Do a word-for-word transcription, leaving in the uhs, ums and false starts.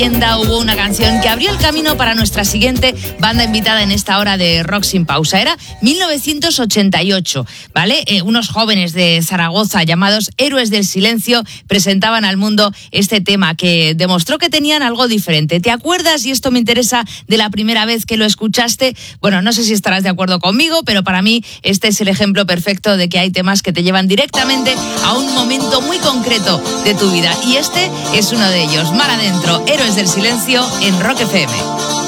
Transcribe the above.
Hubo una canción que abrió el camino para nuestra siguiente banda invitada en esta hora de Rock Sin Pausa. Era mil novecientos ochenta y ocho, ¿vale? Eh, unos jóvenes de Zaragoza llamados Héroes del Silencio presentaban al mundo este tema que demostró que tenían algo diferente. ¿Te acuerdas? Y esto me interesa, de la primera vez que lo escuchaste. Bueno, no sé si estarás de acuerdo conmigo, pero para mí este es el ejemplo perfecto de que hay temas que te llevan directamente a un momento muy concreto de tu vida. Y este es uno de ellos. Mar adentro, Héroes del Silencio en Rock F M.